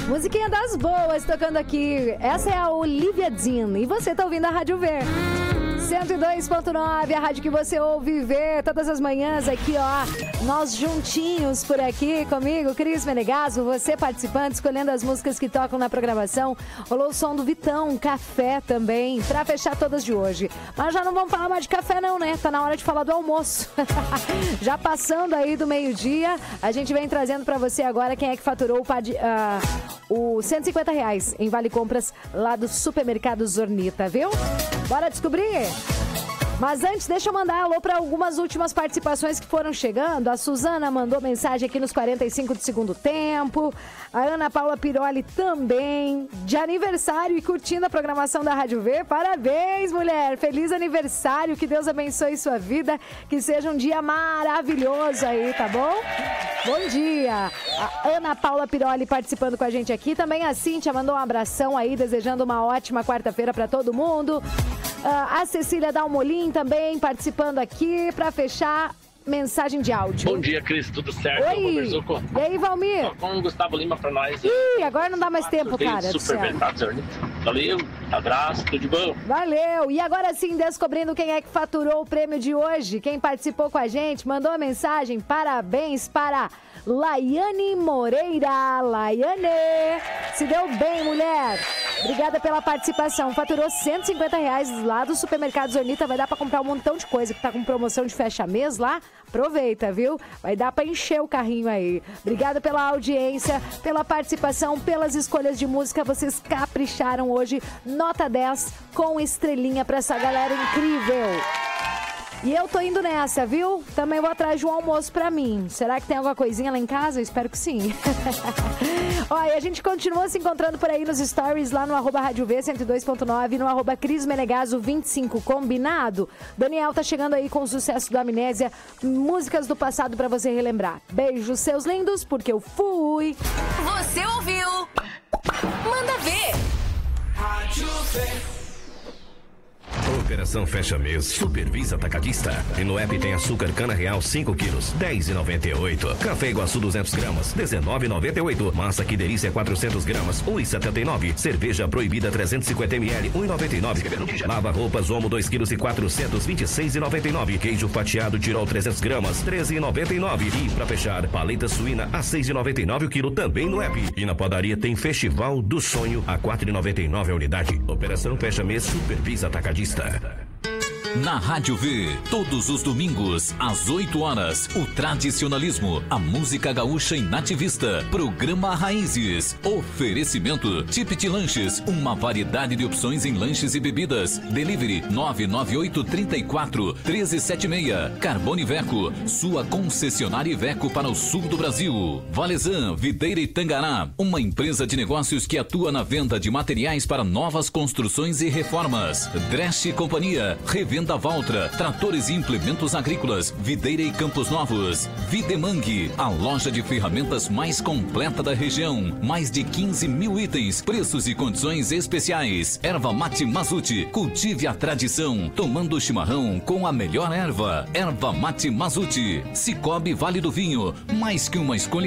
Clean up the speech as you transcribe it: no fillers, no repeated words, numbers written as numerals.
Musiquinha das boas tocando aqui. Essa é a Olivia Dean e você tá ouvindo a Rádio V. 102.9, a rádio que você ouve e vê todas as manhãs aqui, ó. Nós juntinhos por aqui comigo, Cris Menegasso, você participante, escolhendo as músicas que tocam na programação. Rolou o som do Vitão, café também, pra fechar todas de hoje. Mas já não vamos falar mais de café não, né? Tá na hora de falar do almoço. Já passando aí do meio-dia, a gente vem trazendo pra você agora quem é que faturou o R$150 em Vale Compras lá do Supermercado Zornita, viu? Bora descobrir? Mas antes, deixa eu mandar alô para algumas últimas participações que foram chegando. A Suzana mandou mensagem aqui nos 45 do segundo tempo. A Ana Paula Piroli também. De aniversário e curtindo a programação da Rádio V. Parabéns, mulher! Feliz aniversário, que Deus abençoe sua vida. Que seja um dia maravilhoso aí, tá bom? Bom dia! A Ana Paula Piroli participando com a gente aqui. Também a Cíntia mandou um abração aí, desejando uma ótima quarta-feira para todo mundo. A Cecília Dalmolin também participando aqui para fechar mensagem de áudio. Bom dia, Cris, tudo certo? Oi! E aí, Valmir? Só com o Gustavo Lima para nós. Ih, agora não dá mais tempo, cara. Supermercado Zornita. Valeu, abraço, tudo de bom. Valeu! E agora sim, descobrindo quem é que faturou o prêmio de hoje. Quem participou com a gente, mandou a mensagem. Parabéns para Laiane Moreira. Laiane! Se deu bem, mulher! Obrigada pela participação. Faturou R$150 lá do Supermercado Zornita. Vai dar para comprar um montão de coisa que tá com promoção de fecha-mês lá. Aproveita, viu? Vai dar para encher o carrinho aí. Obrigada pela audiência, pela participação, pelas escolhas de música. Vocês capricharam hoje. Nota 10 com estrelinha para essa galera incrível. E eu tô indo nessa, viu? Também vou atrás de um almoço pra mim. Será que tem alguma coisinha lá em casa? Eu espero que sim. Olha, a gente continua se encontrando por aí nos stories, lá no @Rádio V 102.9, no @Cris Menegasso 25, combinado? Daniel tá chegando aí com o sucesso do Amnésia, músicas do passado pra você relembrar. Beijos, seus lindos, porque eu fui. Você ouviu? Manda ver. Rádio V. Operação Fecha Mês Supervisa Atacadista. E no app tem açúcar cana real 5 quilos, R$10,98. Café Iguaçu 200 gramas, R$19,98. Massa Que Delícia 400 gramas, R$1,79. Cerveja Proibida 350 ml, R$1,99. Lava roupas Omo 2 quilos e 400, R$26,99. Queijo fatiado Tirol 300 gramas, R$13,99. E pra fechar, paleta suína a R$6,99 o quilo também no app. E na padaria tem Festival do Sonho a R$4,99 a unidade. Operação Fecha Mês Supervisa Atacadista. Na Rádio V, todos os domingos, às 8 horas, o tradicionalismo, a música gaúcha e nativista, programa Raízes, oferecimento, Tipit Lanches, uma variedade de opções em lanches e bebidas, delivery 998-34-1376, Carbone Iveco, sua concessionária Iveco para o sul do Brasil, Valezan, Videira e Tangará, uma empresa de negócios que atua na venda de materiais para novas construções e reformas, Dresch Companhia, Revenda Valtra, tratores e implementos agrícolas, Videira e Campos Novos, Videmang, a loja de ferramentas mais completa da região, mais de 15 mil itens, preços e condições especiais. Erva Mate Mazuti, cultive a tradição, tomando chimarrão com a melhor erva. Erva Mate Mazuti, Cicobi Vale do Vinho, mais que uma escolha